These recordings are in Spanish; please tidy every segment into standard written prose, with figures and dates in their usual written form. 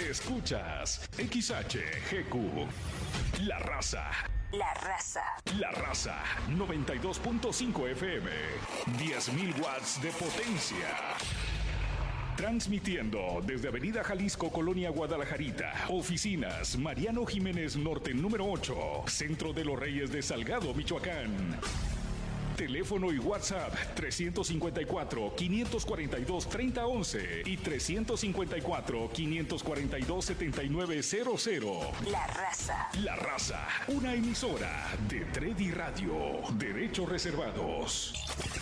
Escuchas XHGQ. La Raza. La Raza. La Raza 92.5 FM. 10.000 watts de potencia. Transmitiendo desde Avenida Jalisco, Colonia Guadalajarita. Oficinas Mariano Jiménez Norte número 8. Centro de los Reyes de Salgado, Michoacán. Teléfono y WhatsApp 354-542-3011 y 354-542-7900. La Raza. La Raza, una emisora de Tredi Radio. Derechos reservados.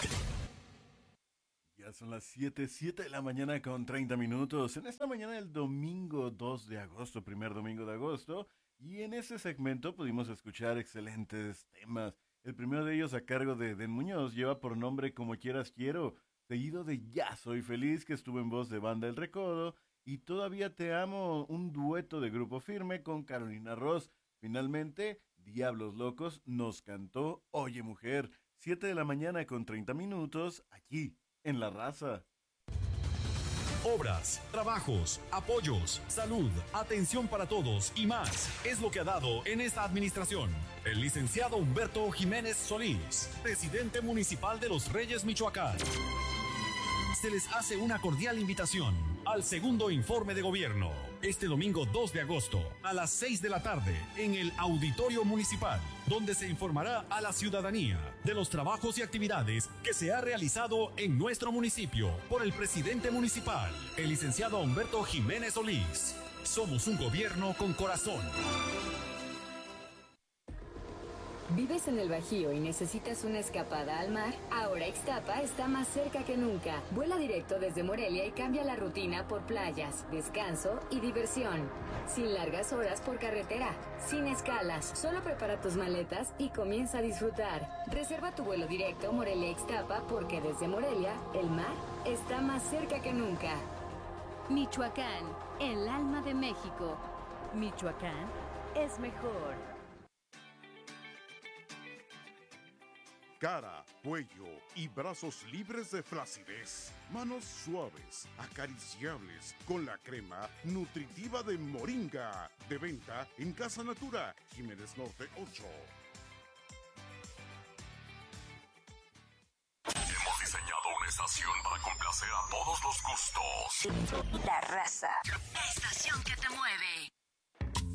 Ya son las 7 de la mañana con 30 minutos. En esta mañana del domingo 2 de agosto, primer domingo de agosto. Y en ese segmento pudimos escuchar excelentes temas. El primero de ellos, a cargo de Den Muñoz, lleva por nombre Como Quieras Quiero, seguido de Ya Soy Feliz, que estuvo en voz de Banda El Recodo, y Todavía Te Amo, un dueto de Grupo Firme con Carolina Ross. Finalmente, Diablos Locos nos cantó Oye Mujer, 7 de la mañana con 30 minutos, aquí en La Raza. Obras, trabajos, apoyos, salud, atención para todos y más es lo que ha dado en esta administración el licenciado Humberto Jiménez Solís, presidente municipal de Los Reyes, Michoacán. Se les hace una cordial invitación al segundo informe de gobierno, este domingo 2 de agosto a las 6 de la tarde en el Auditorio Municipal, donde se informará a la ciudadanía de los trabajos y actividades que se ha realizado en nuestro municipio por el presidente municipal, el licenciado Humberto Jiménez Solís. Somos un gobierno con corazón. ¿Vives en el Bajío y necesitas una escapada al mar? Ahora Ixtapa está más cerca que nunca. Vuela directo desde Morelia y cambia la rutina por playas, descanso y diversión. Sin largas horas por carretera, sin escalas. Solo prepara tus maletas y comienza a disfrutar. Reserva tu vuelo directo Morelia-Ixtapa porque desde Morelia, el mar está más cerca que nunca. Michoacán, el alma de México. Michoacán es mejor. Cara, cuello y brazos libres de flacidez. Manos suaves, acariciables, con la crema nutritiva de Moringa. De venta en Casa Natura, Jiménez Norte 8. Hemos diseñado una estación para complacer a todos los gustos. La Raza. Estación que te mueve.